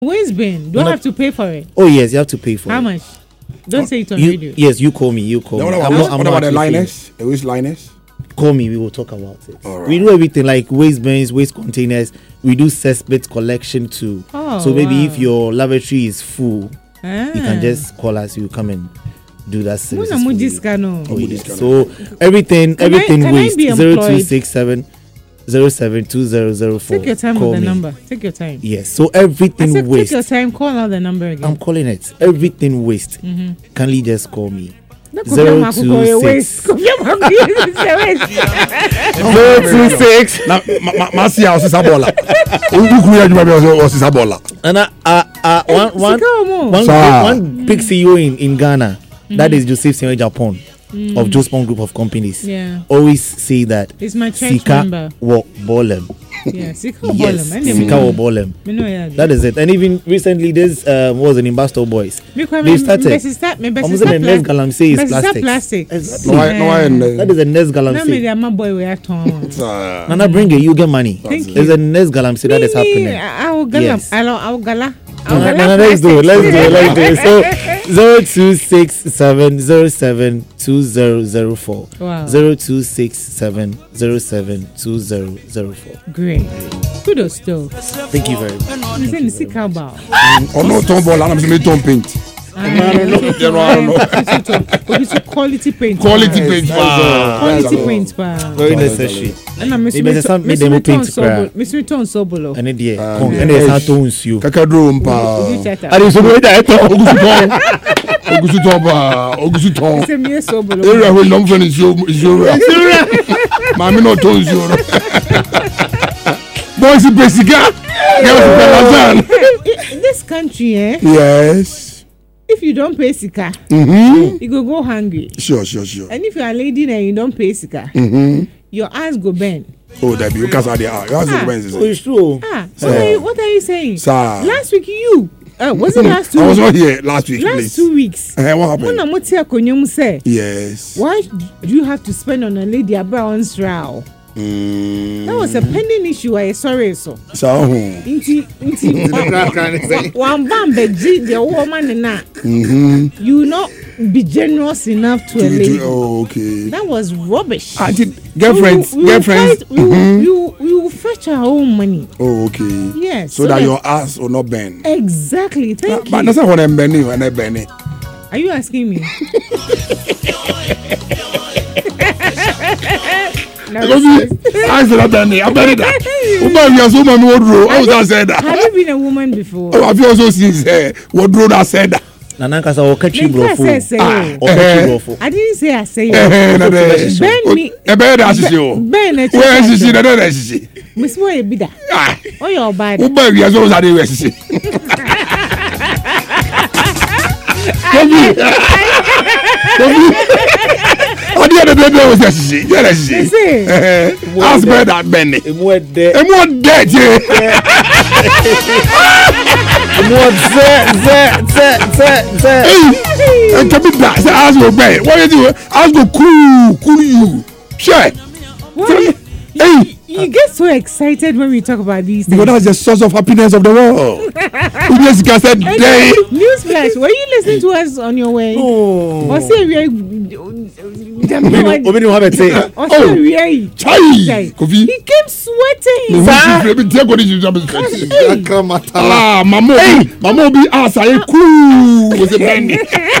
Waistband. Do I have to pay for it? Oh yes, you have to pay for it. How much? Don't say it on You, radio. yes, you call me. You call me. What I'm about not the your liners? The waist liners? friend. Call me. We will talk about it. All right. We do everything like waistbands, waist containers. We do cesspit collection too. Oh, so maybe wow. if your lavatory is full, you can Ah. just call us. You come and do that service. Muna mo discount. Oh, yes. So everything Can I waste be employed? 0267 072004. Take your time Call with the me. number. Take your time. Yes. So I everything said, waste. take your time. Call out the number again. I'm calling it. Everything waste. Kindly just call me. No, Kofi Amaku go your 026. waist. Kofi Amaku uses the waist. 026. Na masi ya osisa bola. Uku ya juma be osisa bola. And one big CEO in Ghana, that is Joseph Senior Japan of Jospon Group of Companies. Yeah. Always say that It's my church member. Sika wo bolem. Yeah, Sika Yes, Bolem. Sika wo bolem. Me know yeah. That is it. And even recently, this was an Imbasto Boys. Me They started. Almost the next galamsey is plastic. Exactly. That is the next Now me galamsey. the my boy we are torn. Nana, bring it. You get money. Thank you. There's a next galamsey that is happening. I will gala. Yes. I will gala. No, let's do it. So 0267072004. Wow. 0267072004. Great. Kudos though. Thank you very much. You say the Sika bow. Ono ton bola na me ton paint. I don't know. It's quality paint. Quality paint. Quality paint. Very necessary. And I'm Maybe there's some- maybe they will paint cry. Miss Return Sobolo. And then and there's how to use you. Kakadro mpa. And it's going to Ogusu ton ba. Ogusu ton. Say me Sobolo. Area we long friend is your. Mami no ton is your. Boys in Besiga. This country, Yes. if you don't pay Sika, you go hungry. Sure. And if you're a lady and you don't pay Sika, your eyes go bend. Oh, that be because of the yours Ah. it's true. What are you saying? Sir. Last week was it last 2 I was weeks? not here last week. Last Please. 2 weeks. What When happened? I'm say, Yes. why do you have to spend on a lady about on straw? That was a pending issue. I sorry so. So. Inti one bam beji the woman na. You not be generous enough to a lady. Oh, okay. That was rubbish. Girlfriends. We will fetch our own money. Oh, okay. Yes. So that your ass will not bend. Exactly. Thank But you. that's not what I'm bending when I bend it. Are you asking me? No, Because I said I'm bending. I'm bending that. Woman, you are so man wardrobe. I was not saying that. have you been a woman before? Oh, have you also seen wardrobe that said that? Nananka sa okachi brofo. Say. Okachi brofo. I didn't say I say. Ben me. Ben that is you. Ben it. Where is she? That is she. Miss Moye Bida. Ah. Oh, you're bad. Woman, you are so sad. Where is she? Oh, the other day was that she. That is she. Ask Ben that Ben. Emu de. And what dead? And to be that, say ask go Ben. What you do? Ask go cool you. Sure. Hey. You get so excited when we talk about these things. Because that's the source of happiness of the world. Jessica said, "Day." Newsflash, were you listening to us on your way? Oh. Or say we are. Obìnrin wa bẹ tẹ. Or say we are. Chai. Kofi. He came sweating. Ah, mama obi asa cool with the brandy.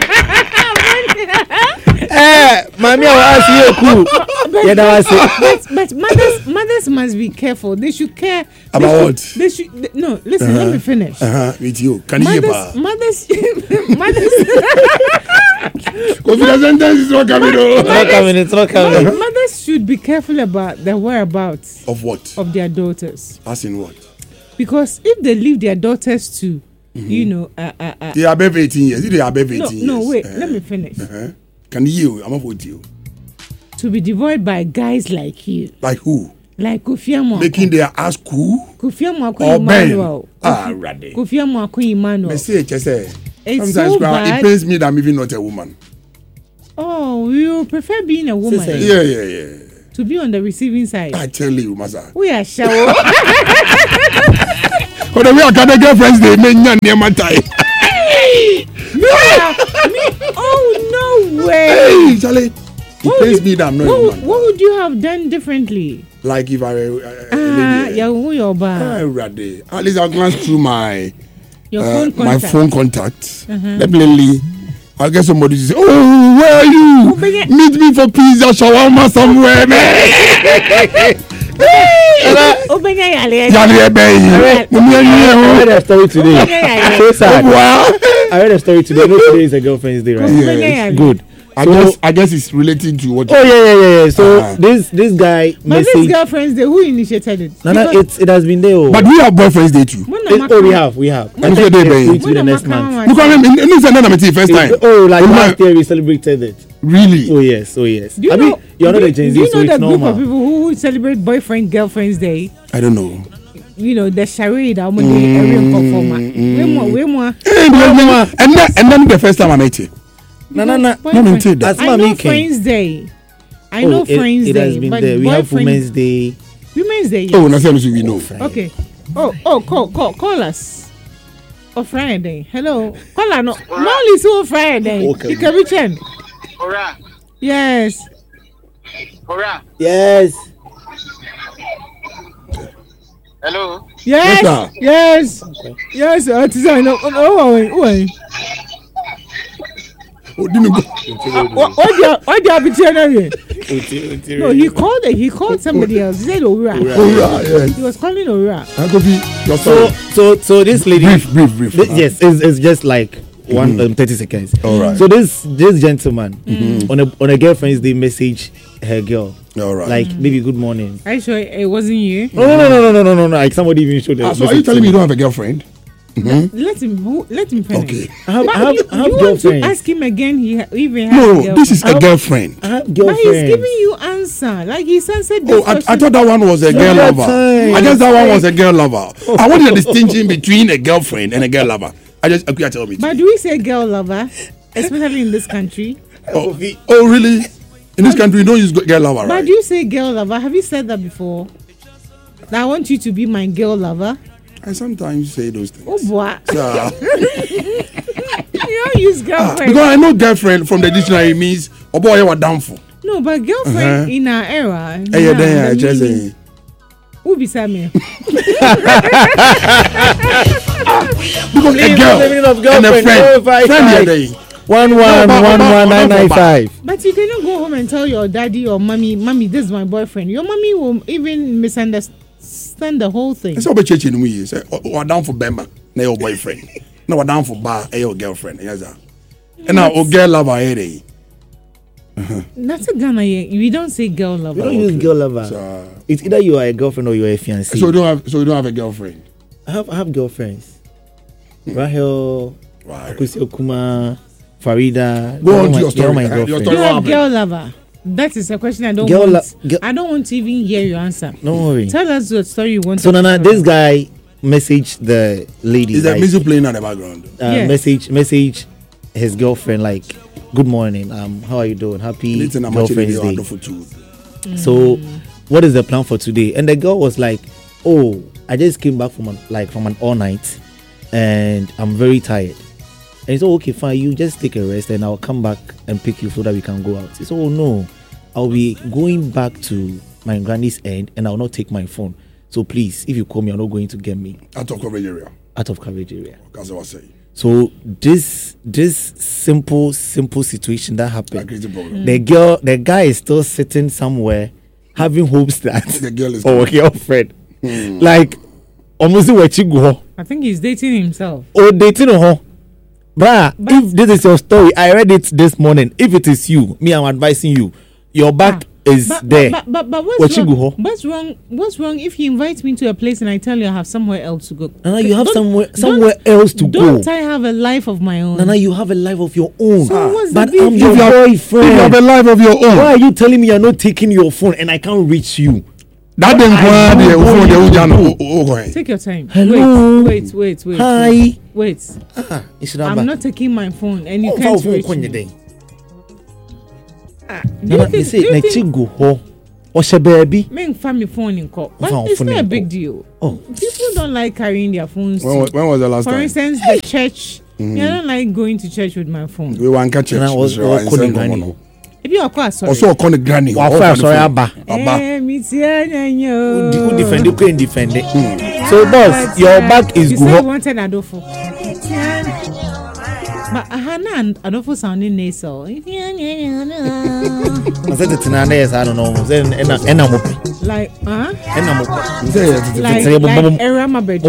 Mami awa asi ye cool. Yeah, that was it. But mothers must be careful. They should care About what? They should. No, listen. Let me finish. With you. Can you hear? Mothers. Kofi, the sentence is not coming. It's not coming. Mothers should be careful about the whereabouts Of what? of their daughters, As in what? because if they leave their daughters to, you know, They are above 18 years. They are above 18 years. no, wait. Let me finish. Can you? I'm up with you. To be devoid by guys like you, Like who? like Kofi Amwako. Making their ass cool? Kofi Amwako Or Emmanuel. Ben? Ready. Kofi Amwako Emmanuel. I say, say. It's Sometimes so bad. it pains me that I'm even not a woman. Oh, you prefer being a woman Sister. Yeah. to be on the receiving side. I tell you, Masa. We are shower. For the way I got girlfriends, they make near my tie. Oh no way! Hey, Charlie. It pays me that I'm not a man. What would you have done differently? Like if I at least I'll glance through my phone contact. Definitely, I'll get somebody to say, "Oh, where are you? Meet me for pizza, shawarma somewhere, man." I read a story today. I read a story today. No, today is a girlfriend's day, right? Yes. Good. I guess it's relating to what. Oh yeah. So this guy. But this girlfriend's day, who initiated it? No, it has been there. But we have boyfriend's day too. We have. And so they be the next month. Look at me. First time. Oh, like last year we celebrated it. Really? Oh yes. Do you know, you're not a Gen Z, do you know so it's the group normal. of people who celebrate boyfriend girlfriend's day? I don't know. You know the charade. And then the first time I met you. No. I know Friends Day. I know Friends Day. It has been there. We have Women's Day. Women's Day. Yes. Oh, that's something we know. Okay. Oh, call us. Oh, Friday. Hello. Call us. No, listen. Friday. You can reach in. Hurrah. Yes. Hurrah. Yes. Hello. Yes. Yes. Yes. I know. Oh. What do you have to tell me? No, he called somebody else. He said Ora. Yes. He was calling Ora. So this lady. Brief. Yes, it's just like 30 seconds. All right. So this gentleman on a girlfriend's day message her girl. All right. Like maybe good morning. Are you sure it wasn't you? No. Like somebody even showed it. So are you telling me you don't have a girlfriend? Let him finish. Okay. I have you girlfriends. want to ask him again? He even has a No, girlfriend. this is a girlfriend. I have But girlfriends. he's giving you answer. Like he's answered this Oh, I thought that one was a girl lover. I guess that one was a girl lover. I wanted a distinction between a girlfriend and a girl lover. Okay, tell me. But do we say girl lover, especially in this country? Oh, really? In this country, we don't use girl lover, But right? do you say girl lover? Have you said that before? That I want you to be my girl lover. I sometimes say those things. Oh boy. Yeah. You don't use girlfriend. Because I know girlfriend from the dictionary means oh boy you are down for. No, but girlfriend in our era. Hey, then I just say. Who beside me? Because a girl and a friend here. 1111995. But you cannot go home and tell your daddy or mommy, this is my boyfriend. Your mommy will even misunderstand the whole thing. It's all about church in me. Say, "Oh, down for Bemba, na your boyfriend. No, we're down for bar, your girlfriend." Yes, sir. And now, girl lover here. That's a Ghana. We don't say girl lover. We don't use girl lover. So, It's either you are a girlfriend or you are a fiancé. so you don't have a girlfriend. I have girlfriends. Rahel, Right. Akusi Okuma, Farida. Go on to they're your story. all my Your girlfriends. story. You have girl lover. That is a question I don't want. I don't want to even hear your answer. Don't worry. Tell us the story you want. So Nana, this guy messaged the lady. Is there music playing in the background? Yes. Message his girlfriend like, "Good morning. How are you doing? Happy girlfriend's day." So, what is the plan for today? And the girl was like, "Oh, I just came back from an all night, and I'm very tired." And he said, "Okay, fine. You just take a rest, and I'll come back and pick you so that we can go out." He said, "Oh no, I'll be going back to my granny's end, and I'll not take my phone. So please, if you call me, you're not going to get me Out of coverage area. out of coverage area." That's what I was saying. So this simple situation that happened, Crazy problem. the guy is still sitting somewhere having hopes that The girl is or girlfriend like almost what you go I think he's dating himself. or dating her. Bruh, if this is your story, I read it this morning. If it is you, me, I'm advising you. Your back is there. But What you go? what's wrong? What's wrong if he invites me to a place and I tell you I have somewhere else to go? Nana, you have Don't- somewhere else to go. Don't I have a life of my own? Nana, you have a life of your own. So what's But the I'm big your deal? If you have a boyfriend. life of your own. Why are you telling me you're not taking your phone and I can't reach you? That didn't I the don't phone know the you. Ujano. Take your time. Hello. Wait. Hi. Wait. I'm not taking my phone and you can't reach me. Do you think What's a baby? Men family phone in call. But it's not a big deal. Oh. People don't like carrying their phones. When was the last time? For instance, the church. I don't like going to church with my phone. We want to church. If you are quite sorry. Also, call the granny. Sorry, Abba. Who defend you can defend it. So, boss, your back is good. You wanted Adolfo. But Hannah and Adolfo sounding nasal. I said it in an I don't know. Like, huh? Like Era Mabed.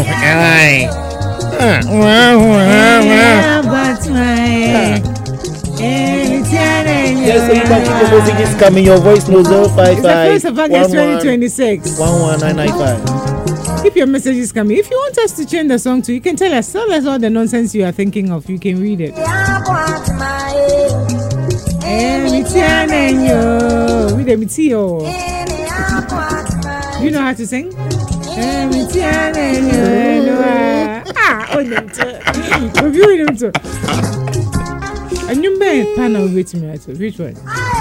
Yes, so you can keep your messages coming. Your voice knows 055 It's the 1st of August 2026. 11995. Keep your messages coming. If you want us to change the song too, you can tell us all the nonsense you are thinking of. You can read it. You know how to sing? And you may panel with me. Which one?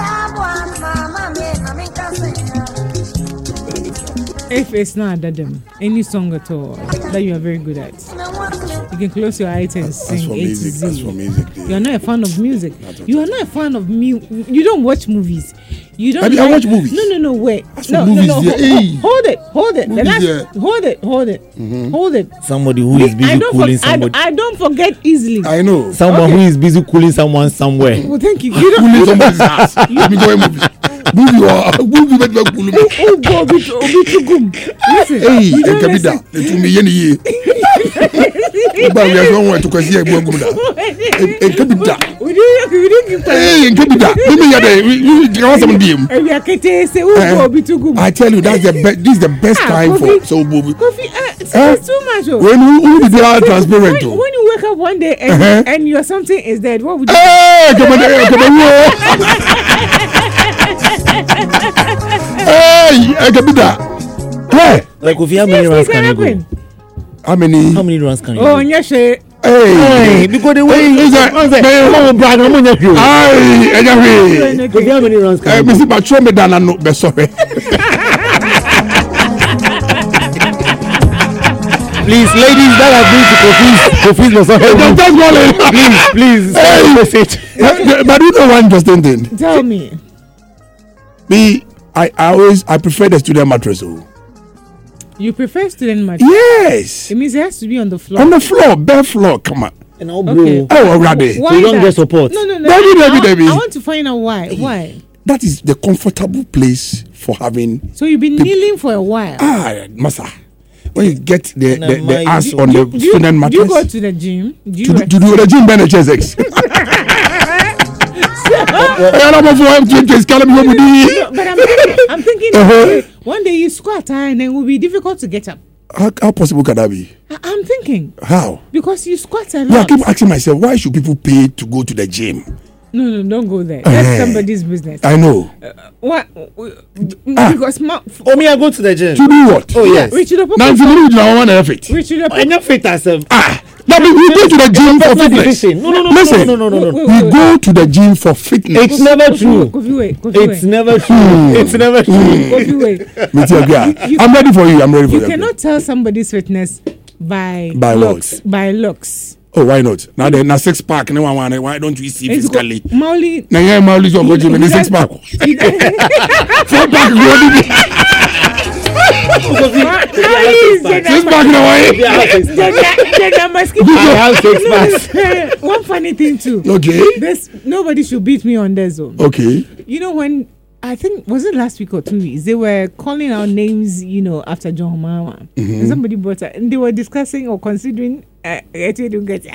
If it's not them, any song at all that you are very good at, you can close your eyes and sing A to Z. That's for music. You are not a fan of music. You are not a fan of music. You don't watch movies. You don't. I watch movies. No. Wait. No. Hold it. Hold it. Somebody who is busy cooling somebody. I don't forget easily. I know. Someone who is busy cooling someone somewhere. Well, thank you. You don't cooling somebody's house. Let me go and movie. Movie. Listen. Hey, you don't listen. To me, but we are going to go see a book. I tell you, this is the best time for so movie. It's too much. When you are transparent. When you wake up one day and your something is dead, what would you do? Hey, like if you have many runs can you go? How many runs can you go? Oh, yes, hey, because the way is that if you have many runs can you go? Please, ladies that have been to please, message. But you know one interesting thing. Tell me. I prefer the student mattress. You prefer student mattress? Yes. It means it has to be on the floor. On the floor, bare floor. Come on. And I'll bro. Oh, already. Why you don't get support. No. I want to find out why. Why? That is the comfortable place for having. So you've been kneeling for a while. Massa. When you get the ass on the student mattress. Do you go to the gym? Do the gym by the HSX? But I'm thinking one day you squat and it will be difficult to get up. How possible can that be? I'm thinking. How? Because you squat a lot. Yeah, I keep asking myself, why should people pay to go to the gym? No, don't go there. That's somebody's business. I know. What? Because I go to the gym. To do what? Oh, yes. Richard now, if you need to want to fit. I'm fit as a... No, we go to the gym for fitness. No. Listen, we go to the gym for fitness. It's never true. It's never true. It's never true. I'm ready for you. You cannot tell somebody's fitness by looks. By looks. Oh, why not? Now the 6 pack. No one. Why don't we see physically? Mauli. Now Mauli's on gym in 6 pack. 4 pack. One funny thing too. Okay. Nobody should beat me on their zone. Okay. You know when I think was it last week or 2 weeks they were calling out names, after John Mama. And somebody brought it and they were discussing or considering like seriously.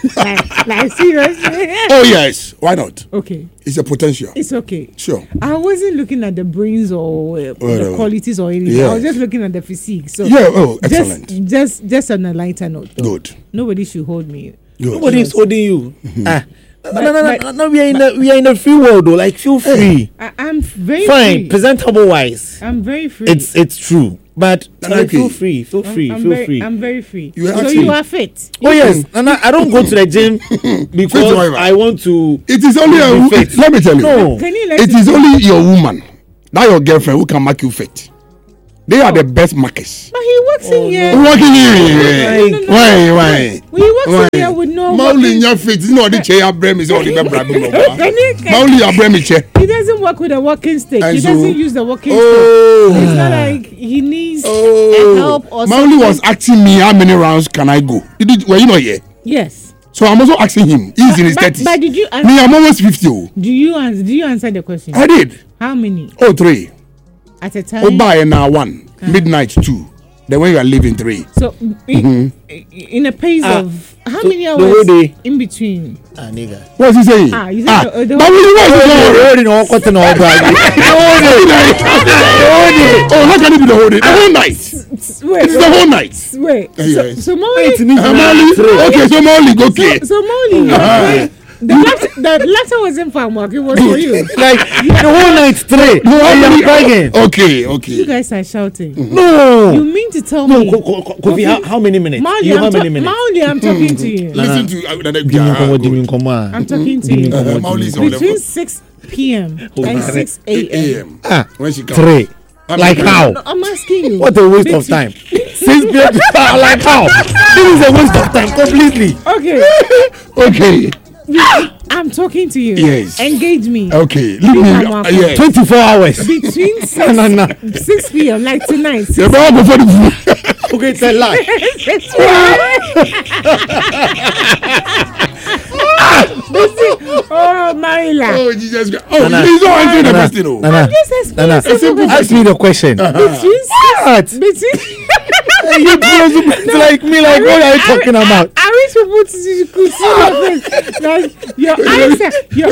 Oh yes, why not? Okay. It's a potential. It's okay. Sure. I wasn't looking at the brains or the qualities or anything. Yes. I was just looking at the physique. So excellent. Just on a lighter note. Though. Good. Nobody should hold me. Good. Nobody is holding you. No. We are in a free world though. Like feel free. I'm very fine. Free. Presentable wise. I'm very free. It's true. But feel free. Feel free. I'm very free. You are fit. Oh yes. And I don't go to the gym because I want to. It is only let me tell you. No. It is only your woman. That your girlfriend who can make you fit. They are the best markers. But he works in here. Working here. Why? We work in here with no. Mauli in your feet. You know the chair brem is only the Mauli abremi chair. He doesn't work with a walking stick. He doesn't use the walking stick. It's not like he needs help or something. Mauli was asking me how many rounds can I go. Were you not here? Yes. So I'm also asking him. He's in his 30s. But did you answer? Me, I'm almost 50. Do you answer the question? I did. How many? 3. At a time? Oba now 1. Midnight 2. Then when you are leaving 3. So in a pace of how many hours in between? Nigga. What's he saying? You said the whole how can it be the whole day? The whole night. It's the whole night. Wait. So Mauli. Okay, so Mauli, okay. So Mauli. The letter wasn't for work, it was for you. Like the whole night straight. Okay. You guys are shouting. No. You mean to tell me? Kofi, how many minutes? Mauli, how many minutes? Mauli, I'm talking to you. Listen to I'm talking to you. Between 6 p.m. and 6 a.m. When she comes. 3. Like how? No, I'm asking you. What a waste of time. 6 p.m. Like how? This is a waste of time completely. Okay. I'm talking to you. Yes. Engage me. Okay. 24 hours. Between 6 p.m. like tonight. Okay, it's a lie. Oh, Marila. Oh, Jesus Christ. Oh, he's not answering the question. Ask me the question. Between It's like me, like what are you talking about? I wish people could see your face. Like your eyes.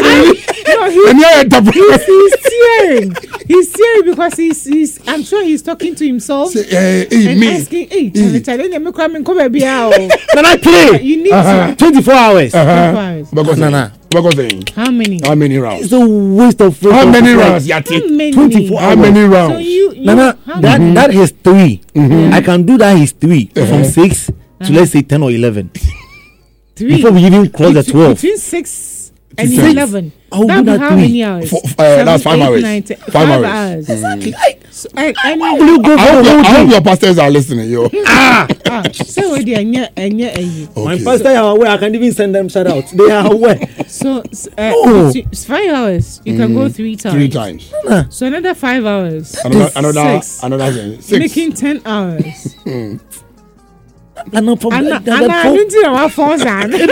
No, he's tearing. He's tearing because he's. I'm sure he's talking to himself and asking, "Hey, Charlie, let me come and come here." Then I play. You need to 24 hours. 24 hours. How many? How many rounds? It's a waste of food. How many rounds? 24 How many rounds? So you that is 3. I can do that. Is 3 from 6 to let's say 10 or 11. 3 before we even cross the 12. Between 6 and 11. I'll That do would that how 3. many hours? That's 5 hours. 5 hours. Exactly. Why will you go for the whole I hope day? your pastors are listening, yo. So where they My pastor are aware. I can even send them shout out. They are aware. So No. it's 5 hours. You can go 3 times. 3 times. So another 5 hours. Another 6. Making 10 hours. And no problem. And I didn't know what falls on. 24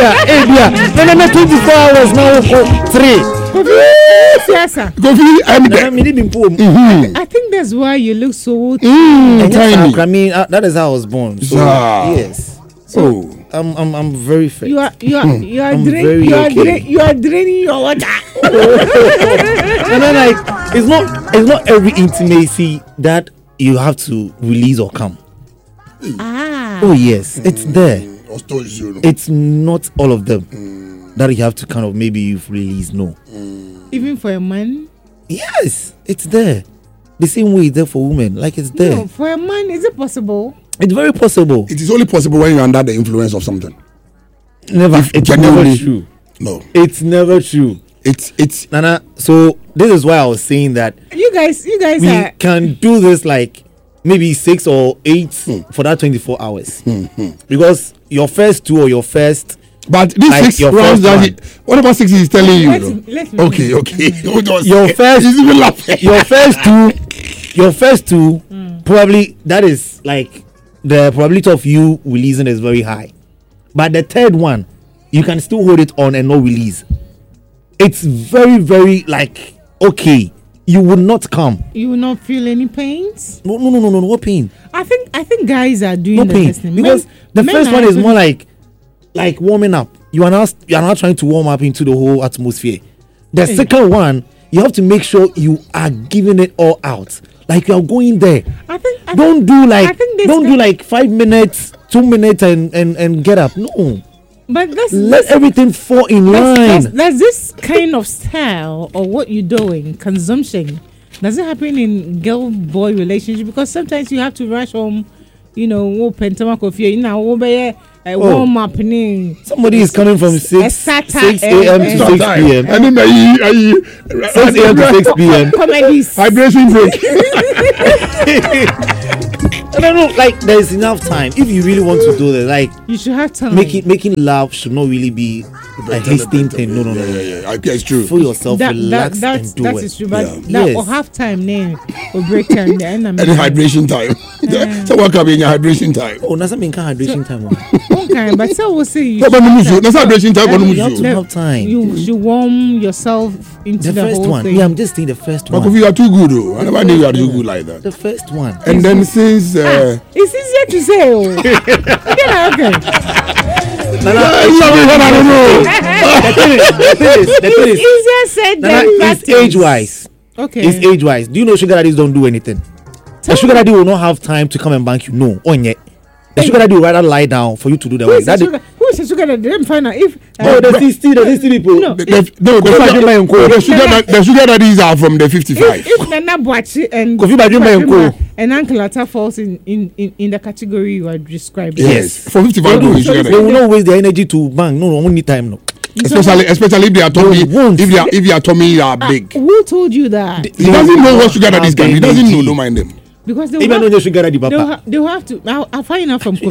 hours now for 3. Yes, sir. I think that's why you look so tiny. I mean, that is how I was born. So, yes. So I'm very fit. You are draining your water. And then like it's not every intimacy that you have to release or come. Oh yes, it's there. It's not all of them that you have to kind of maybe you've released. No. Even for a man? Yes, it's there. The same way it's there for women. Like it's there. No, for a man, is it possible? It's very possible. It is only possible when you're under the influence of something. It's never true. No. It's never true. It's Nana. So this is why I was saying that you guys we can do this like maybe 6 or 8 for that 24 hours. Because your first 2 or your first. But this like 6 rounds what about 6 he's telling you? Okay. Your first two probably that is like the probability of you releasing is very high. But the third one, you can still hold it on and not release. It's very, very like okay. You will not come. You will not feel any pains? No. What pain? I think guys are doing no pain because the first one is more like warming up. You are not trying to warm up into the whole atmosphere. The second one, you have to make sure you are giving it all out. Like you are going there. Don't do like 5 minutes, 2 minutes and get up. No. But let everything fall in line. That's this kind of style or what you're doing, consumption. Does it happen in girl-boy relationship? Because sometimes you have to rush home, open coffee, warm up name. Somebody is coming from 6 a.m. to 6 p.m. 6 a.m. to 6 p.m. Comedies. Hydration break. I don't know, like there is enough time. If you really want to do this, like you should have time. Making love should not really be a hasty thing. No. Yeah. It's true. For yourself, relax and do it. That is true. But that or half time name or break time. Any hydration time. So what can be in your hydration time? Oh, nothing mean hydration time. Okay, but so we'll say you. That's hydration time. You have to have time. You should warm yourself into the first whole one. thing. Yeah, I'm just saying the first one. But you are too good, though. I never knew you are too good like that. The first one. And then since it's easier to say. Okay. The thing is, easier said than it's age-wise. Okay. It's age-wise. Do you know sugar daddies don't do anything? A sugar daddy will not have time to come and bank you. No, on yet. The sugar daddy will rather lie down for you to do the work. Who is a sugar daddy? Let me find out if. There's still people. The sugar daddies are from the 55. If Nana Boachi and Uncle Atta falls in the category you are describing. Yes, for 55, they will not waste their energy to bank. No, only time. No. Especially if they are tummy, if they are tummy are big. Who told you that? He doesn't know what sugar daddies can. He doesn't know. Don't mind them. Because they will have to. I'll find out from Kofi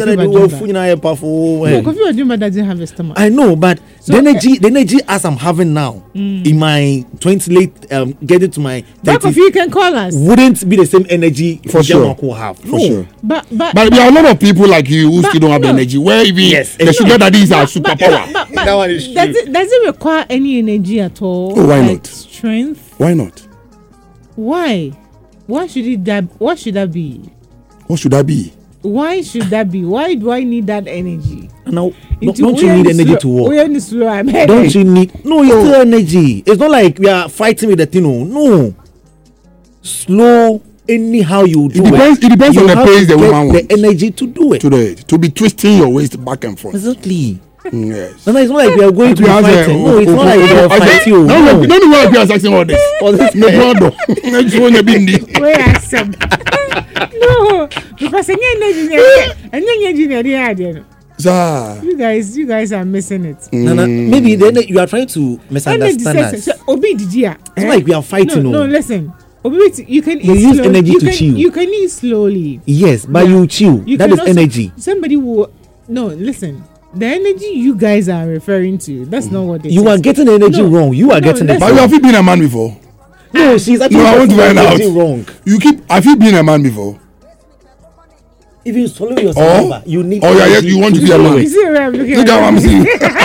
Bajumba doesn't have a stomach. I know, but the energy as I'm having now in my 20s, getting to my 30s, you can call us. Wouldn't be the same energy for sure. Have. For sure. But there are a lot of people like you who still don't have the energy. Where even the sugar daddies are superpower. That one is true. Does it require any energy at all? Oh, why not? Strength. Why not? Why? What should that be? What should that be? Why should that be? Why do I need that energy? Now, don't you need energy to work? Don't you need? No, it's still energy. It's not like we are fighting with the thing. No, slow. Anyhow you do it depends on the pace the woman wants. The energy to do it. To be twisting your waist back and forth. Exactly. Yes. No, it's not like we are going to be fighting. No, it's not like we are fighting. No, don't know why you are asking all this. No, because you guys are missing it. Maybe then you are trying to misunderstand us. It's like we are fighting. No, listen. You can use energy to chill. You can eat slowly. Yes, but you chill. That is energy. Somebody will. No, listen. The energy you guys are referring to, that's not what it is. You are getting the energy wrong. You are getting it. But have you been a man before? No, she's actually I want to find out. Wrong. Have you been a man before? If you swallow your saliva, you need. Oh yeah, you want to be a man. You see where I'm looking at? Look at what I'm seeing.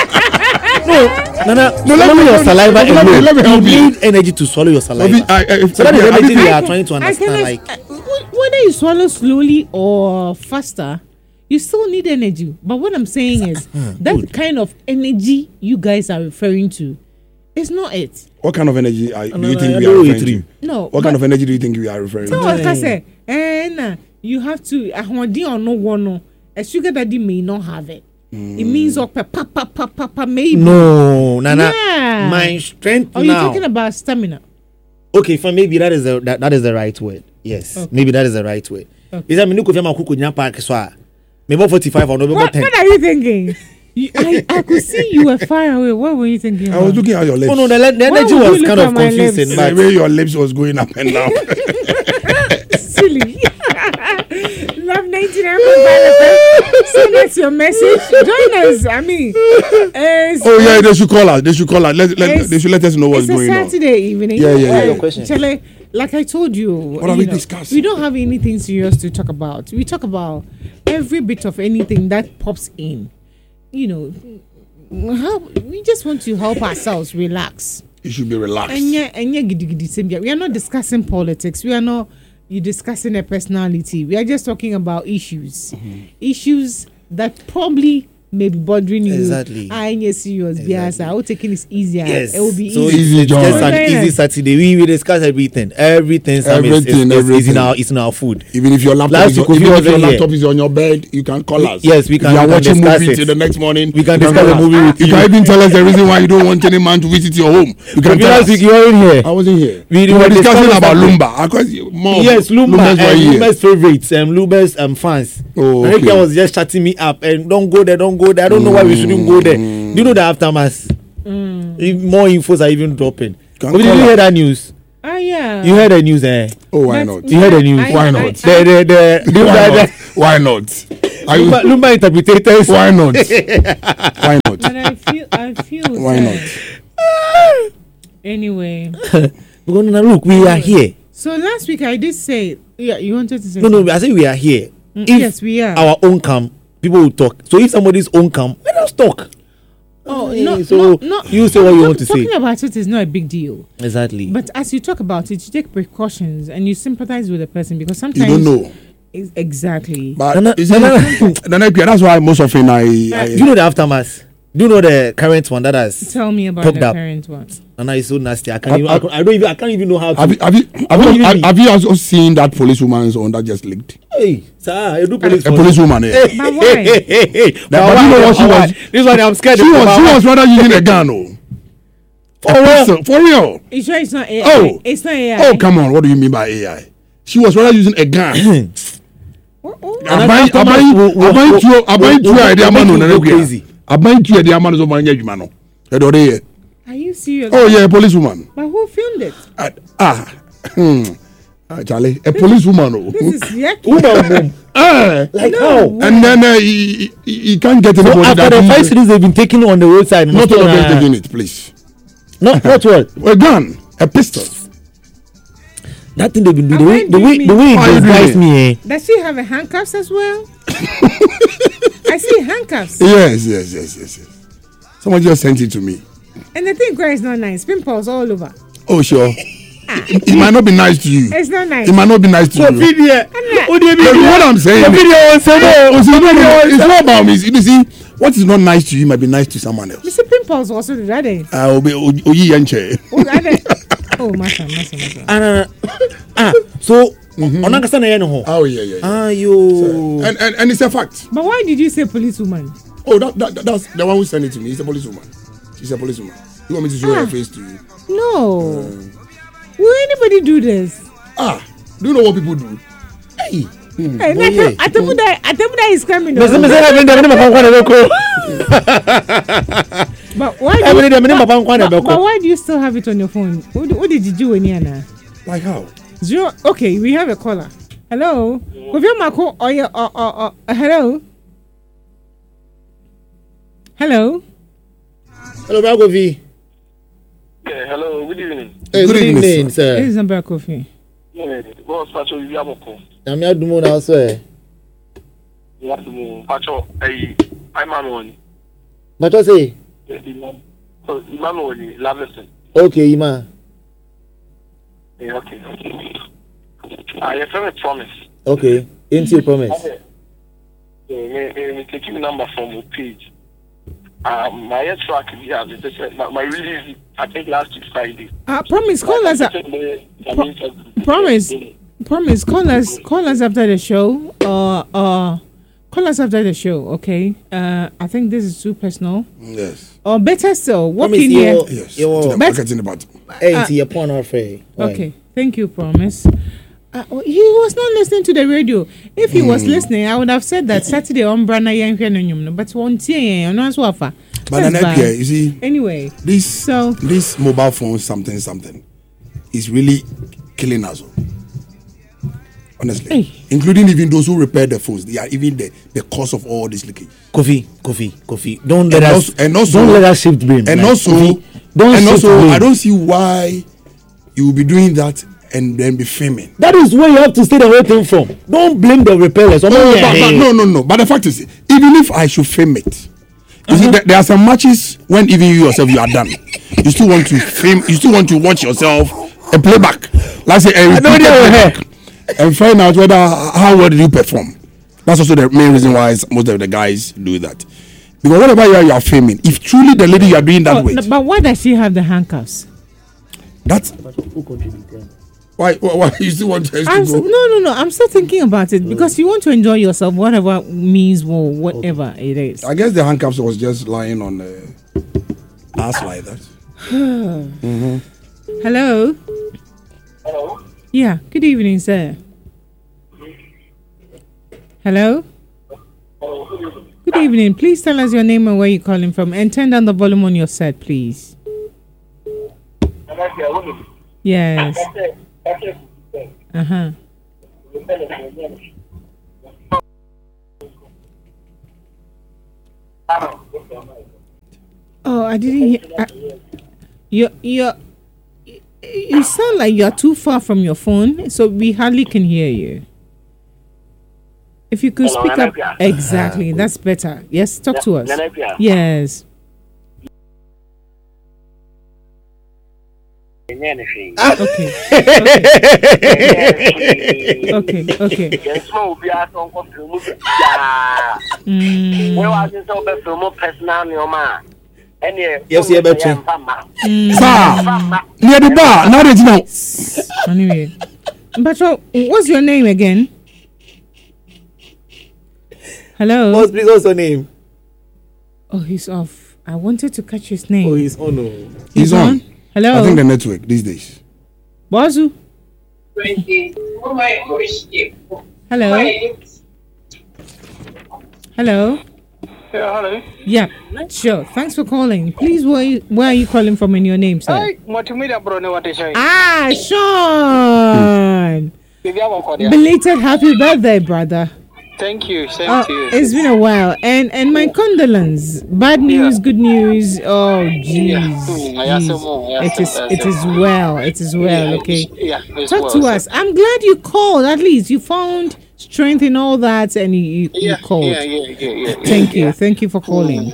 No, swallow your saliva alone. Let me help you. Need energy to swallow your saliva. So that is energy we are trying to understand. Like whether you swallow slowly or faster, you still need energy. But what I'm saying is that kind of energy you guys are referring to is not it. What kind of energy do you think we are referring to? No. What kind of energy do you think we are referring to? No, like I said, you have to. A sugar daddy may not have it. It means papa maybe. No, Nana. Yeah. My strength. Are you talking about stamina? Okay, for maybe that is the right word. Yes, okay. Maybe that is the right word. Is that maybe 45 or no? What are you thinking? I could see you were far away. What were you thinking about? I was looking at your lips. Oh no, the energy was kind of confusing. The way your lips was going up and down. Silly. Love 99.5. Send us your message. Join us. I mean, they should call us. They should let us know what's going on. It's a Saturday evening. Yeah. Chale, like I told you, what are we discussing? We don't have anything serious to talk about. We talk about every bit of anything that pops in. We just want to help ourselves relax. You should be relaxed. We are not discussing politics. We are not discussing a personality. We are just talking about issues. Issues that probably may be bothering you. Exactly. I serious. Exactly. I will take it easier. Yes. It will be so easy. It's just an easy Saturday. We discuss everything. Everything is in our food. Even if your laptop is on your bed, you can call us. Yes, we can. If you are watching movie till the next morning, we can discuss the movie with you. You can even tell us the reason why you don't want any man to visit your home. You can tell us. You weren't here. I wasn't here. We were discussing about Lumba. Yes, Lumba's favorites, Lumba's fans. Oh, okay. I was just chatting me up and don't go there. go there. I don't know why we shouldn't go there. Do you know the aftermath? More infos are even dropping. Did you hear that news? Yeah. You heard the news, eh? Oh, why not? You heard the news? Why not? Why not? Lumba interpreters. Why not? Why not? But I feel. Why not? Anyway. Look, we are here. So last week I did say, yeah, you wanted to say. No, I said we are here. Yes, we are. Our own come, people will talk. So if somebody's own come, let us talk. Oh, you say what you want to say. Talking about it is not a big deal. Exactly. But as you talk about it, you take precautions and you sympathize with the person because sometimes you don't know. Exactly. But that's why most often I you know the aftermath. Do you know the current one that has? Tell me about the current one. And it's so nasty. I can't even know how to. Have you also seen that policewoman's on that just leaked? Hey, sir, you do police. A policewoman. But why? But you know what she was? This one I'm scared. She was rather using a gun. For real. You sure it's not AI? Oh, it's not AI. Oh, come on. What do you mean by AI? She was rather using a gun. Are you serious? Oh yeah, a policewoman. But who filmed it? Charlie, a policewoman. This is yucky. Like how? And then he can't get anybody. After the 5 cities they've been taking on the roadside. Not all of them taking it, please. Not what? A gun, a pistol. That thing they've been doing. The way it disguised me. Does she have a handcuffs as well? I see handcuffs. Yes. Someone just sent it to me. And the thing is not nice. Pimples all over. Oh sure. It might not be nice to you. It's not nice. It might not be nice to you. What I'm saying. It's not about me. You see, what is not nice to you might be nice to someone else. Mr. Pimples also do that. Oh, master. So understand no. Oh yeah. You. And it's a fact. But why did you say policewoman? Oh, that's the one who sent it to me. He's a policewoman. She's a policewoman. You want me to show her face to you? No. Will anybody do this? Do you know what people do? Hey, I tell you that is coming. But why do you still have it on your phone? What did you do in here? Like how? Okay, we have a caller. Hello. Hello. Hello. Hello, Bagovi. Yeah, hello, good evening. Good evening, sir. This is Number Coffee. Yeah, what's Pacho Yamoko? I'm not doing also. Pacho, I'm on. But what say? Imano, Lavison. Okay, Ima. Yeah, okay. I have a promise. Okay, into your promise. Me taking the number from the page. My track, yeah, my release, I think last week Friday. Promise, call us. Promise, call us after the show. Call us after the show, okay? I think this is too personal. Yes. Or better still, walk in here. Yes. Into your porn or free. Okay, thank you, Promise. He was not listening to the radio. If he was listening, I would have said that Saturday on Brana Yank, but one day, and also offer. But you see, anyway, this mobile phone something is really killing us. Honestly, including even those who repair the phones, they are even the cause of all this leakage. Coffee. Don't let us shift blame. And also, I don't see why you will be doing that and then be filming. That is where you have to stay the whole thing from. Don't blame the repairers. No. But the fact is, even if I should film it, you see, there are some matches when even you yourself you are done. You still want to film. You still want to watch yourself and play back. Let's say and find out how well did you perform. That's also the main reason why most of the guys do that. Because whatever you are filming, if truly the lady you are doing that with. But why does she have the handcuffs? That's why you still want to go? No. I'm still thinking about it because you want to enjoy yourself, whatever means or whatever it is. I guess the handcuffs was just lying on the ass like that. Hello. Hello. Yeah. Good evening, sir. Hello. Good Good evening. Please tell us your name and where you're calling from, and turn down the volume on your set, please. Yes. Uh-huh. Oh, I didn't hear. You sound like you're too far from your phone, so we hardly can hear you. If you could speak up. Exactly, that's better. Yes, talk to us. Yes. Okay. Yes, yeah, better. Near the bar, not it now. Anyway, but what's your name again? Hello. What's your name? Oh, he's off. I wanted to catch his name. Oh, he's on. No. He's on. Hello. I think the network these days. Bazu. Hello. Yeah, Hello. hello. Yeah, sure. Thanks for calling. Please, where are you calling from in your name, sir? Hi, multimedia bro, no what is saying? Sean. Belated happy birthday, brother. Thank you. Same to you. It's been a while, and my condolence. Bad news, good news. Oh, jeez. It is well. Okay. Talk to us. I'm glad you called. At least you found strength in all that, and you called. Yeah. Thank you for calling.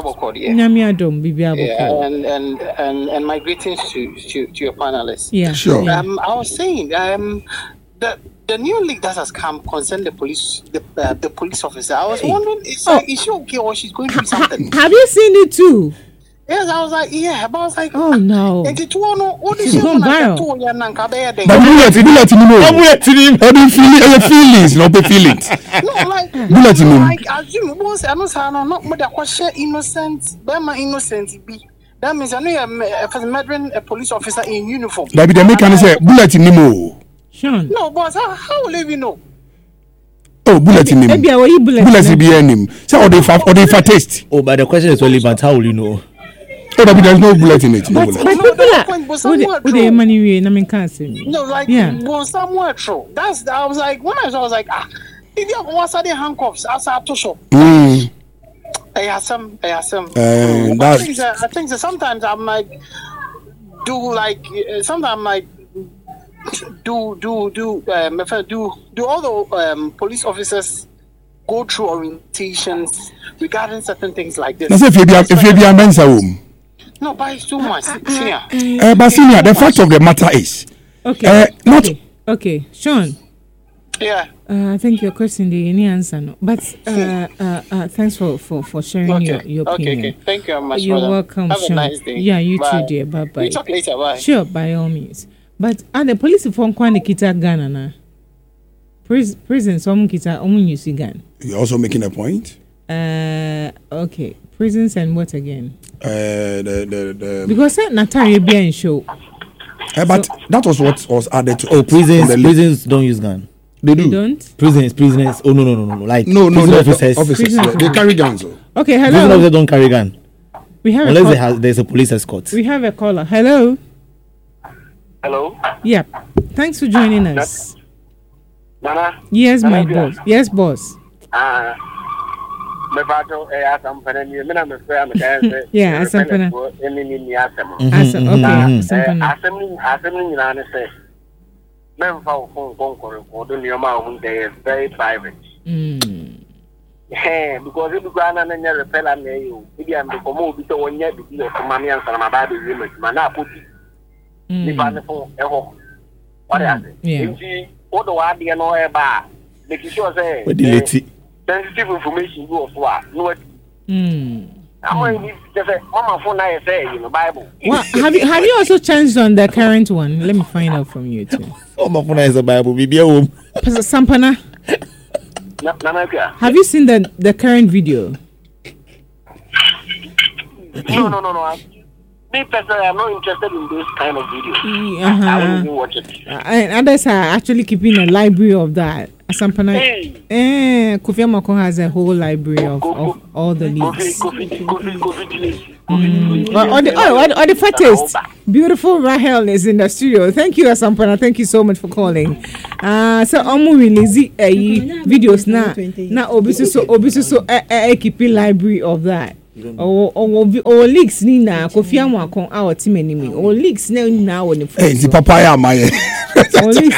And my greetings to your panelists. Yeah. Sure. I was saying the new league that has come concern the police officer. I was wondering, is she okay or she's going through something? Have you seen it too? Yes, I was like, yeah, but I was like, oh no. She's gone viral. But feelings, not the feelings. No, like, assume once I know not more than innocent, but my innocent be. That means I know you're murdering a police officer in uniform. Maybe the mechanic say bullet in Nemo. Sean. No, boss, how will we know? Oh, bullet in him. Bullet in him. So, or they taste. Oh, but the question is only about how will you know? Oh, but there's no bullet in it. But people no, like, somewhere true. I was like, when I was like, if you want to handcuffs, outside to show. I have some. I think that sometimes I might do all the police officers go through orientations regarding certain things like this. If you be a men's home. No, but it's too much, senior. But senior, the fact of the matter is, okay, Sean. Yeah. I think your question the any answer no, but thanks for sharing your opinion. Okay. Thank you very much. You're welcome, Have Sean. a nice day. Yeah, you too, dear. Bye. We'll talk later. Bye. Sure, by all means. But the police from Kita Ghana na prison some kita use gun. You're also making a point. Okay, prisons and what again? The because Natalia being show. But that was what was added to. Oh, prisons don't use gun. They do. You don't? Prisoners. Oh no. Like no. Officers. They carry guns. Okay, hello. Prison officers don't carry gun. We have unless there's a police escort. We have a caller. Hello. Hello. Yeah. Thanks for joining us. Nana. Yes, my boss. Yes, boss. Yeah, Asampana. very private. Because if you go and repel and you, if you am the commode, you don't yet be your money and some about the image. Mana put it. What is it? What do I do? No, bar. Make sure say sensitive information you of what? No. I'm going to say, Mama phone I say in the Bible. Well, have you also changed on the current one? Let me find out from you too. Mama phone is the Bible. Be a home. Sampana. Have you seen the current video? No. Me personally, I'm not interested in this kind of video. I won't even watch it. And others are actually keeping a library of that. Asampana. Kofi Amako has a whole library of all the leagues. Or the fattest. Beautiful Rahel is in the studio. Thank you, Asampana. Thank you so much for calling. So Omu release videos now. Now obiso keep library of that. Or leaks ni na Kofi Amako our team enemy. Or leaks now on the phone. Hey, the papaya my. Only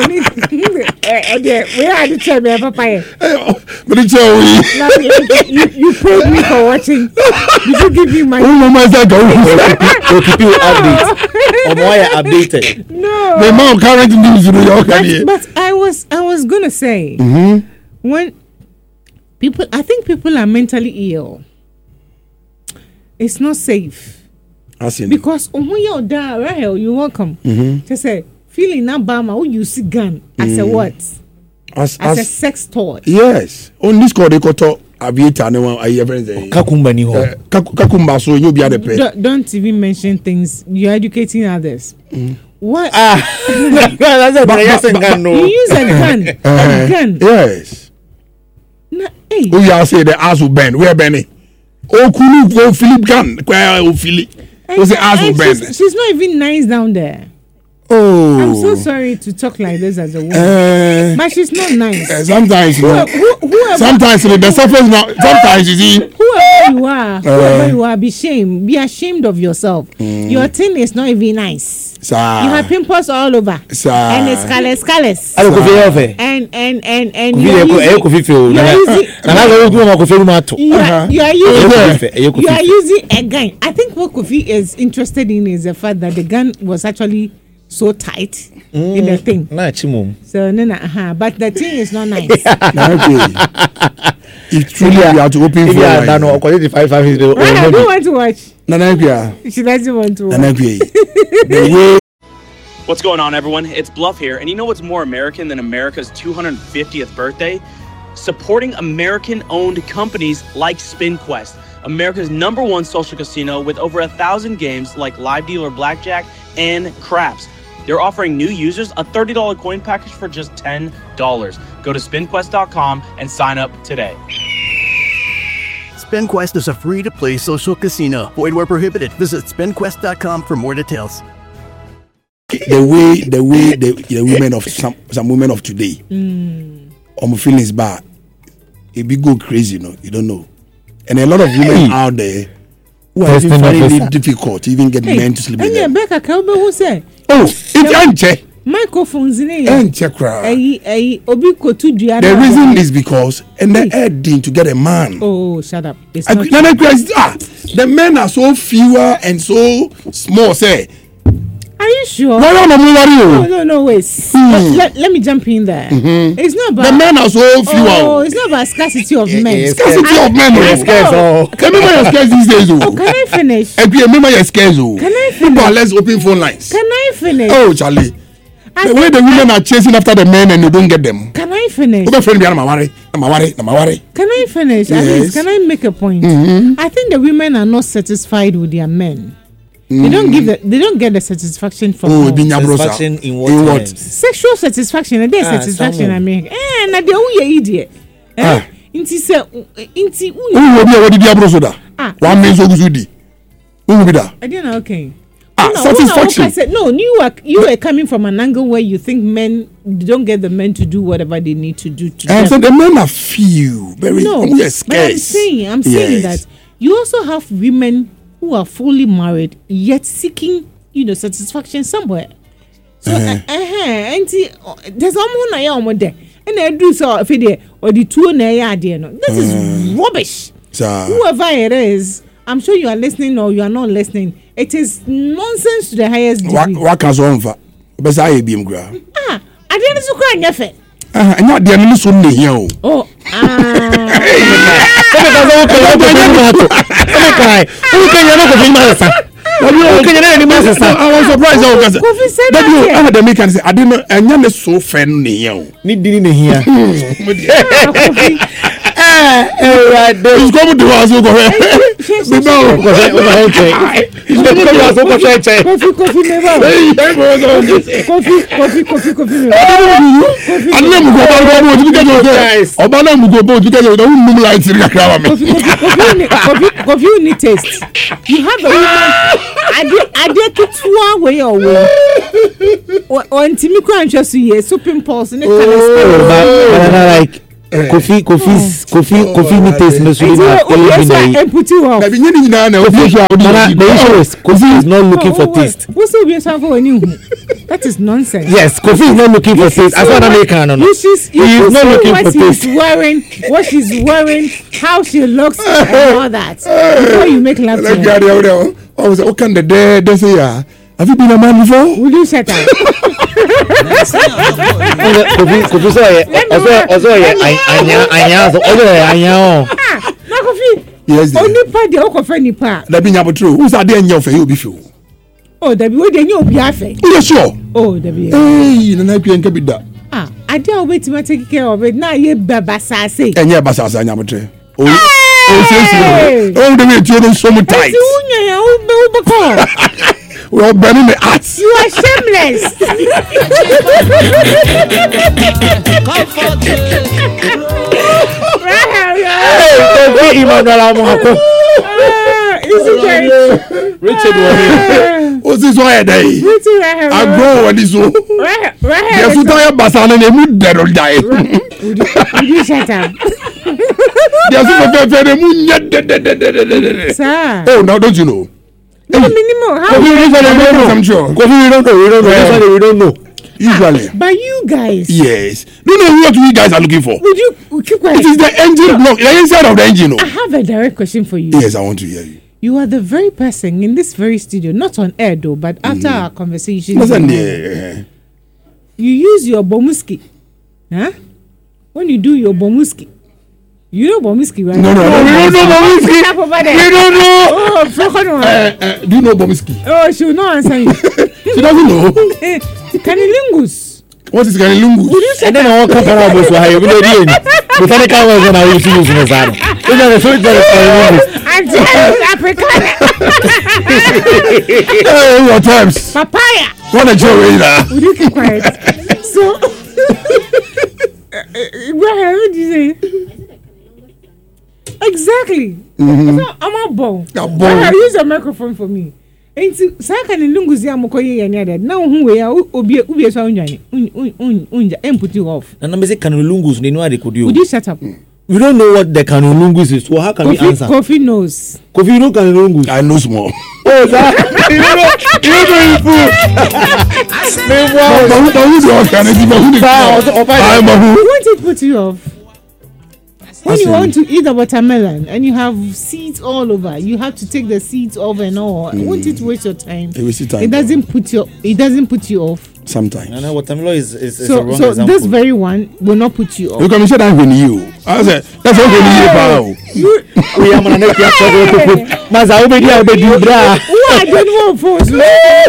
where are the chair papaya? But it's you paid me for watching. Did you give me my We'll keep you updated. No. The more current news but I was gonna say when I think people are mentally ill. It's not safe. Because when you're there, Rahel, you're welcome. To say feeling that Bama, who you see gun as a what? As a sex toy. Yes. On this call they got aviator no I ever say. Kakumba ni ho. Kakumba so you be at the pay. Don't even mention things. You're educating others. What? That's a gun. You use a gun. A gun. Yes. Hey. Oh, you say the ass will bend. Where Benny? Oh, Kulu go Philip gun. Where oh Philip? What's the ass will bend? She's not even nice down there. Oh, I'm so sorry to talk like this as a woman, but she's not nice. Sometimes, sometimes the surface now. Sometimes you see, whoever you are, be ashamed of yourself. Your thing is not even nice. You have pimples all over, and it's scaleless. You are using a gun. I think what Kofi is interested in is the fact that the gun was actually so tight in the thing. So but the thing is not nice. If truly you have to open for I don't want to watch. She doesn't want to watch. What's going on, everyone? It's Bluff here, and you know what's more American than America's 250th birthday? Supporting American-owned companies like SpinQuest, America's #1 social casino with over 1,000 games like Live Dealer Blackjack and Craps. They're offering new users a $30 coin package for just $10. Go to SpinQuest.com and sign up today. SpinQuest is a free-to-play social casino. Void where prohibited. Visit SpinQuest.com for more details. The way the women of some women of today, feelings bad. It be go crazy, you don't know. And a lot of women out there who are even finding it difficult to even get men to sleep with them. Who said? Oh, it's Anche. Microphones in it. The reason is because and they're heading to get a man. Oh, shut up. The men are so fewer and so small, say. Are you sure? No, wait. Let me jump in there. It's not about the men are so few. Oh, it's not about scarcity of men. Scarcity of men. Remember your scares these days. Oh, can I finish? Remember your scares. Can I finish? Let's open phone lines. Can I finish? Oh, Charlie. The way the women are chasing after the men and you don't get them. Can I finish? Can I finish? At least, can I make a point? I think the women are not satisfied with their men. They don't get the satisfaction from satisfaction in what? Sexual satisfaction. And there's satisfaction I mean. Na de who you idiot. Inti say inti who what did you da? One means so good. Who be that? I didn't know okay. Satisfaction. I said no, you were coming from an angle where you think men don't get the men to do whatever they need to do to so the men are few, very scarce. But I'm saying that you also have women who are fully married yet seeking, satisfaction somewhere. So, and there's someone I am there, and I do so if it or the two na this is rubbish. Whoever it is, I'm sure you are listening or you are not listening. It is nonsense to the highest degree. What can on for? Best I be gra. I didn't so cry nefe. And not the enemy so near here. Oh, I was surprised. The mechanic said, I didn't know, and you're so friendly. Need dinner here. He's coming to us. He's coming taste. You have a woman. I did to 2 way away. Or intimi crunches here, soup impulse, and like Kofi me taste no so Kofi is not looking for taste. What's so be for any? That is nonsense. Yes, Kofi is not looking for taste. As one American, no. He is not looking for taste. What she's wearing, how she looks, and all that. Before you make love to her. Oh, what can the day say? Have you been a man before? Will you shut up? Kofi so yes. Only part the Okofe nipa. That be not true. Who's that there in your for you before? Oh, that be what they know be afe. You sure? Oh, that be. Hey, na na can be that. Ah, I dey wait to take care of it. Now you babasa say. Enya basasa nya motre. Oh, oh, the way you so much tight. We are burning the arts. You are shameless. Richard, what's this way? I grow on this one. Yes, you tell your basana and you dead or die. You shut up. Yes, oh, now don't you know? No, minimum. How I'm sure. We don't know. Usually. But you guys. Yes. No, what you guys are looking for. Would you keep quiet? It is the engine block, the inside of the engine. I have a direct question for you. Yes, I want to hear you. You are the very person in this very studio, not on air though, but after our conversation. You use your bomuski. Huh? When you do your bomuski. You know Bomiski, right? No, we don't know Bomiski. We don't know. Oh, do you know Bomiski? Oh, she will not answer you. She doesn't know. Canilingus. What is Canilingus? And then all comparable to how you will do it. The funny car was when I was using the side. You know the fruit that I'm telling African. Oh, what times? Papaya. What a joke, either. Would you keep quiet? So, what did you say? Exactly. I'm a bone. Use a microphone for me. And second in Lungusia Mokoye and other. Now, who we are, Ubi so and put you off. And I'm saying Canulungus, they know how they could do. Would you shut up? We don't know what the Canulungus is. So how can we answer? Kofi knows. Kofi no Canulungus. I know small. Oh, that you want it put you off? When you want to eat a watermelon and you have seeds all over, you have to take the seeds off and all. Won't it waste your time? It doesn't put you off. Sometimes. No, watermelon is so, a wrong so example. This very one will not put you off. You can say that when you. I said that's what you. We are gonna make you Maza obedi bra. Who I don't want for you.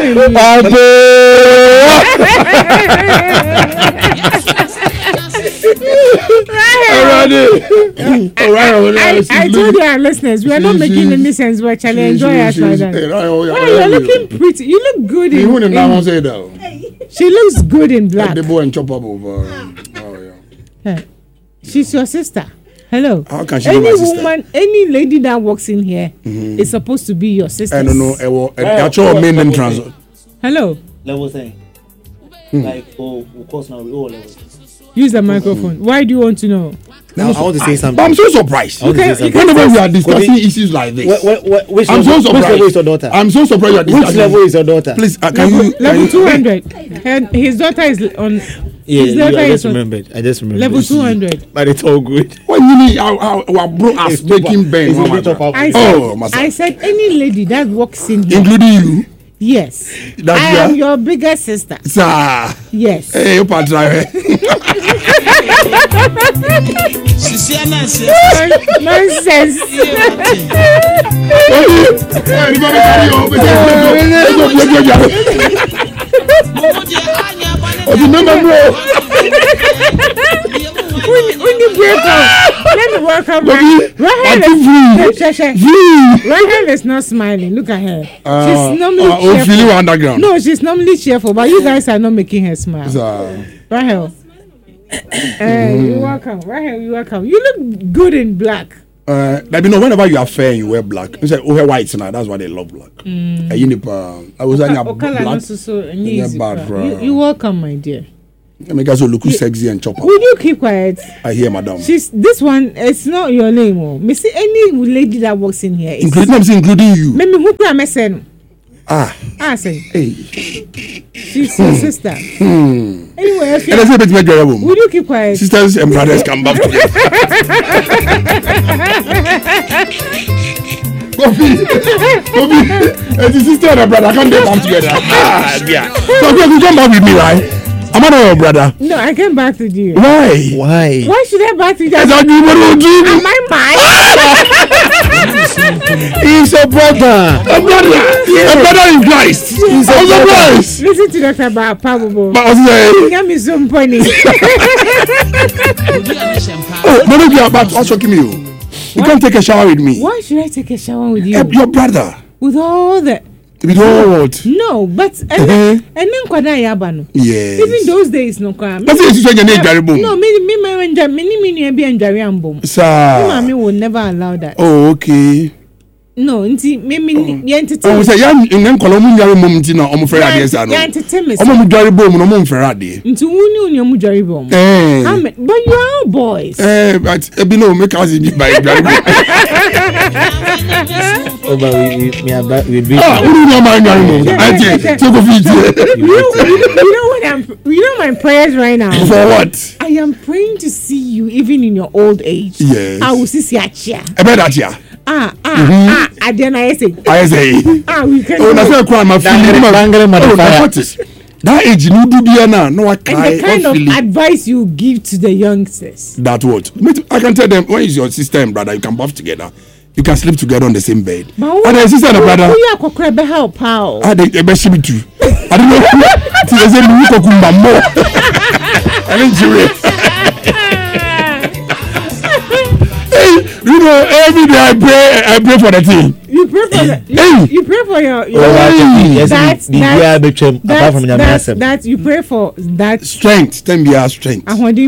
I told you our listeners, we are not making any sense, but Charlie enjoy us like that. You're looking pretty. You look good in she looks good in black. The boy and chop up over. She's your sister. Hello. How can she any be my sister? Woman, any lady that walks in here is supposed to be your sister. I don't know. Actual main entrance. Hello. Level saying. Like, of course now we all levels. Use the microphone. Why do you want to know? Now, I want to say something. But I'm so surprised. Whenever we are discussing issues like this, I'm so surprised. Which level is your daughter? I'm so surprised you are discussing. Which level is your daughter? Please, can you... Level 200. And his daughter is on... Yeah, I just remembered. Level 200. But it's all good. What you mean? Our bro is making Ben. I said any lady that walks in here... Including you? Yes. I am your bigger sister. Sir. Yes. Hey, you part driver. Nonsense. When you break up. Let me welcome Rahel is not smiling. Look at her. She's normally cheerful. Underground. No, she's normally cheerful, but you guys are not making her smile. Rahel. You're welcome. Rahel, you're welcome. You look good in black. Whenever you are fair, you wear black. You say, wear white tonight. That's why they love black. I was black. You're welcome, my dear. Make us look sexy and chopper. Will you keep quiet? I hear, madam. This one. It's not your name, oh. Me see any lady that walks in here, including you. Me who can me say? Say. Hey. She's your sister. Anyway, will you keep quiet? Sisters and brothers come back together. Kofi, and the sister and brother can't get back together. Yeah. So you come back with me, right? Am I not your brother? No, I came back to you. Why? Why should I back to you? Am I mad? He's a brother. A brother in Christ. He's a brother. Listen to Dr. Pablo. But what's that? Give me some money. But what's shocking you? You can't take a shower with me. Why should I take a shower with you? Your brother. With all that. With all what? No, but and then yes. Even those days, no crime. No, me will never allow that. Oh, okay. No, me oh, say yan in them kolomu nyare mom ti na omo fere ade sa no. Omo mu dware bom no omo fere ade. Nti wuni omo dware bom. But you are all boys. But be no make us be by dware bom. Oh, but we be. Who no man dware bom. Take off it. You know my prayers right now. For what? I am praying to see you even in your old age. Yes. I will see you chair. Then I say. We can. Oh, that's not crime. That age, no do be na. No, I can't. And the kind of advice you give to the youngsters. That what? I can tell them when is your sister and brother, you can buff together. You can sleep together on the same bed. And the sister and brother. Who you are help how? They best me too. I don't know. They say me kokumba more. I didn't you know, every day I pray for the team. You pray for you pray for your that you pray for that strength. Then be our strength. I want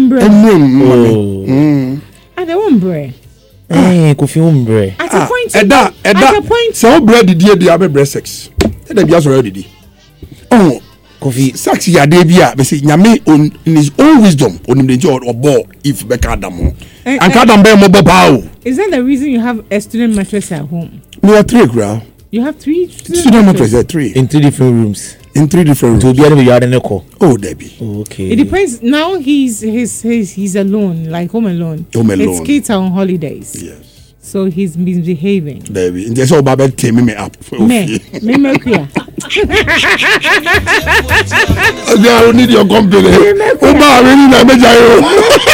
I won't pray. Kofi umbre. At a point. So bread the day they bread sex. They be as already. Oh, Kofi sex ya dey bia be say nyame in his own wisdom on the job or ball if be kadam. And kadam be mo baba. Is that the reason you have a student mattress at home? We are 3 girl. You have 3 student mattresses. 3 in 3 different rooms. In 3 different rooms. To be able to yard and echo. Oh, Debbie. Okay. It depends. Now he's alone, like home alone. His kids are on holidays. Yes. So he's misbehaving. Debbie, there's all Baba team me up. Me here. I don't need your company. Oba really na me jayo.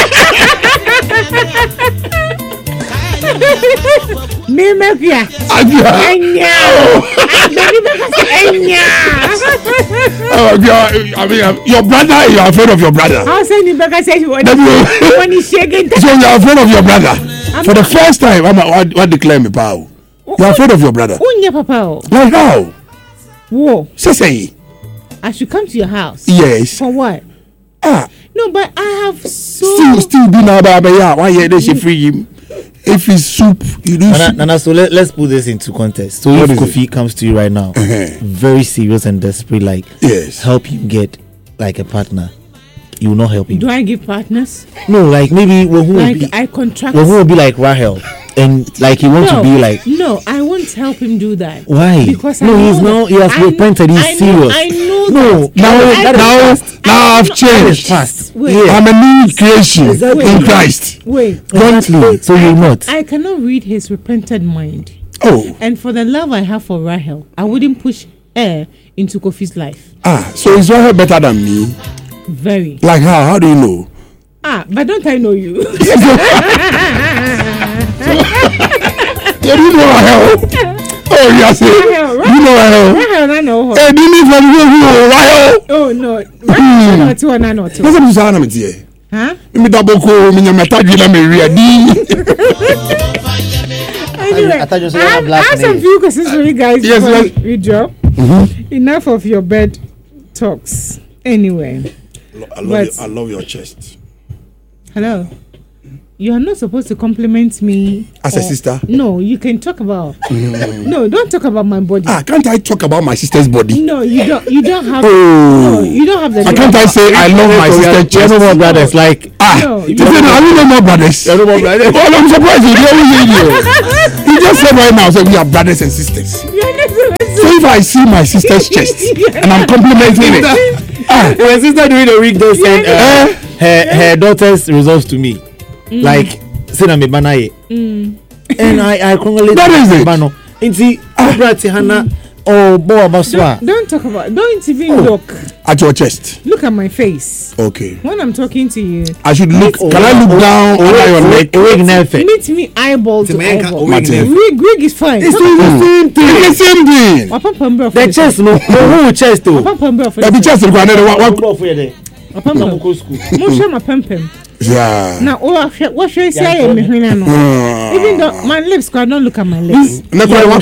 Me make ya. Anya. I mean, your brother, you are afraid of your brother. How say you better say when he's shaking? So you are afraid of your brother. For the first time, what declare me, pal? You are afraid of your brother. Unya papa. Like how? Whoa. Say. I should come to your house. Yes. For what? No, but I have still be now, Baba. Yeah, why they should free him? If it's soup, you do. Nana, so let's put this into context. So if Kofi comes to you right now, very serious and desperate, like help him get like a partner, you will not help him. Do I give partners? No, like maybe I contract. Who will be like Rahel, and like he wants to be like. No, I won't help him do that. Why? Because he has repented. He's serious. I know. No, now I've changed. I'm a new creation in Christ. Wait. Exactly. So you're not. I cannot read his repented mind. Oh. And for the love I have for Rahel, I wouldn't push her into Kofi's life. So is Rahel better than me? Very. Like how? How do you know? But don't I know you? You know Rahel? Oh, yes. You know Rahel? Rahel, I know her. Hey, do you from Rahel? Oh, no. Rahel, not one. What's up, Susanna? Huh? Me double call me nyamata dwela me ready. Anyway, I have some few questions for you guys. Yes, we drop. Enough of your bed talks. Anyway, I love your chest. Hello. You are not supposed to compliment me as a sister. No, you can talk about. No, don't talk about my body. Can't I talk about my sister's body? No, you don't. You don't have. No, you don't have the. Can't I say I love my sister's chest? No more brothers. Like no, you no more brothers. No more brothers. Oh, I'm surprised you You just said right now, so we are brothers and sisters. So if I see my sister's chest and I'm complimenting it, my sister during the week just said her daughter's results to me. Like say me banaye. And I congratulate that is it. Bano. Inti Abrati Hana or Boa Baswa. Don't talk about. Don't even look at your chest. Look at my face. Okay. When I'm talking to you, I should look. Can I look down under your neck? Meet me eyeball to eyeball. Wig is fine. It's the same thing. It's the same thing. The chest no. Who chest though? The chest is going to yeah. Now, what should I say? Even though my lips, I don't look at my lips. I'm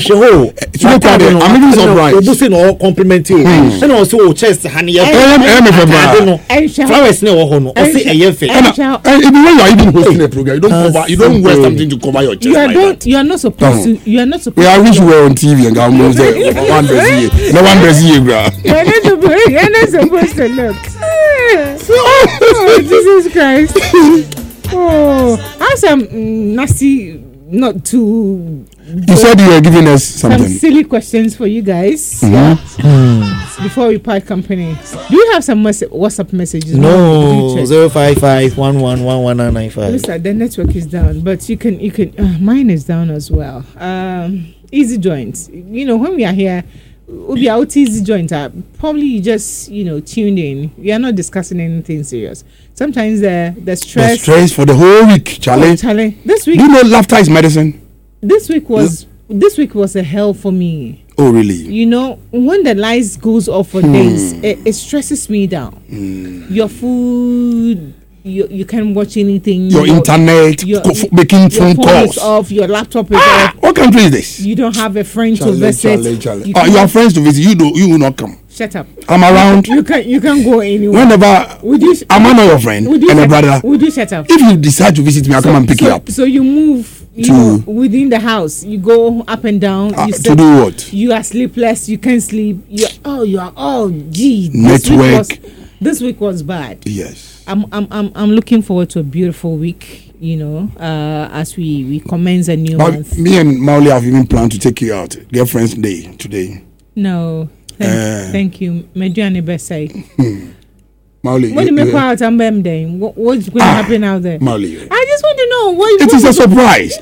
even surprised. No compliment you. And also chest, honey. Flowers no. Say a year face. Even when you are even hosting a program, you don't wear something to cover your chest. You are not supposed to. You are not supposed. Yeah, I wish you were on TV and got moves there. One Brazil, you are not supposed to look. Oh, Jesus Christ. Oh, I have some nasty, not too. You said you were giving us something. Some silly questions for you guys. Before we part company. Do you have some WhatsApp messages? No, 055111195. Listen, the network is down, but you can. Mine is down as well. Easy joints. You know, when we are here. Ubi out easy joint probably you just tuned in. We are not discussing anything serious. Sometimes the stress for the whole week, Charlie. This week, do you know laughter is medicine? This week was a hell for me. Oh really? You know, when the lights goes off for days, it stresses me down. Your food, you can't watch anything. Your internet, making phone calls off. Your laptop is off. What country is this? You don't have a friend to visit. You have friends to visit. You will not come. Shut up. I'm around. You can't go anywhere. Whenever I'm not your friend and a brother. Would you shut up? If you decide to visit me, I'll come and pick you up. So you move within the house. You go up and down. To do what? You are sleepless. You can't sleep. Gee. Network. This week was bad. Yes. I'm looking forward to a beautiful week, as we commence a new month. Me and Mauli have even planned to take you out. Girlfriend's Day today. No. Thank you. Mediani Besai. Mauli. What do you make out on them day? What's going to happen out there? Mauli. I just want to know what it is a surprise.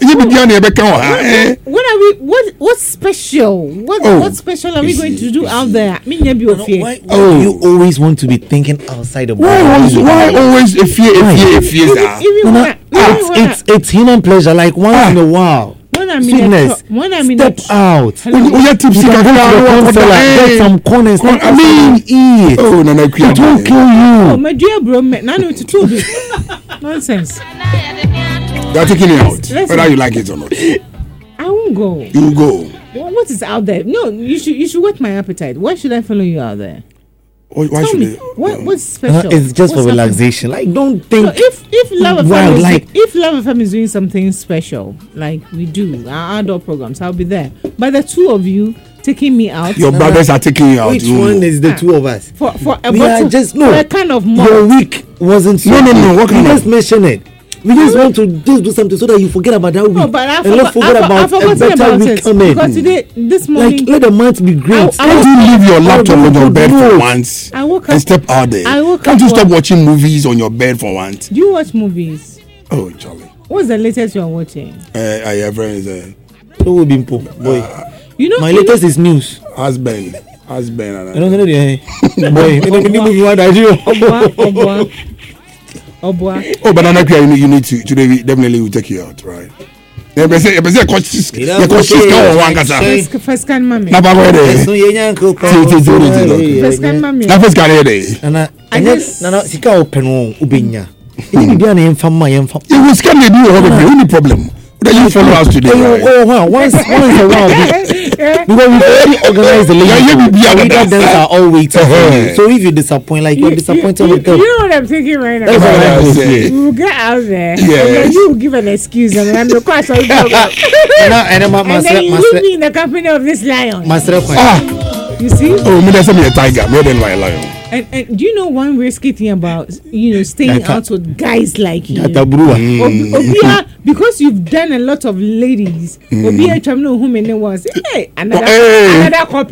What's special? What special are we going to do out there? Why you always want to be thinking outside the box? Why always a fear? It's human pleasure, like once in a while. When I'm step out. Get some corners. Eat. Oh, no, it won't kill you. Oh, my dear bro, nonsense. They're taking it out, whether you like it or not. I won't go. You will go. What is out there? No, you should whet my appetite. Why should I follow you out there? Why should me, what's special? It's just for relaxation. Like, don't think. So if Love FM is doing something special, like we do our outdoor programs, I'll be there. But the two of you taking me out. Your brothers are taking you out. Which one is the two of us? For a bottle, for a kind of month. Your week wasn't. So No. What kind of? Just mention it. We just want to just do something so that you forget about that week. No, but I forget about a better week coming. Because this morning, like, let the month be great. Can't you leave your laptop on your bed for once and step out there? Can't you stop watching movies on your bed for once? Do you watch movies? Oh, Charlie. What's the latest you're watching? I have friends. Who will be boy? My latest is news. Husband. I don't know the boy. Oh, Banana Queen, you need to today. We definitely will take you out, right? First can mommy. You be an infama. You will scam the new only problem. Then you follow us today. Once a while, because we already organize the league. Dancers are all waiting. So if you disappoint, like you're disappointed with them. You know what I'm thinking right now? We will get out there. And then you will give an excuse and then the class will go. And then you leave me in the company of this lion. You see? Oh, me that's me a tiger, more than my lion. And do you know one risky thing about staying out with guys like you? Obia, because you've done a lot of ladies. Obia, know who many was. Hey, another corporate.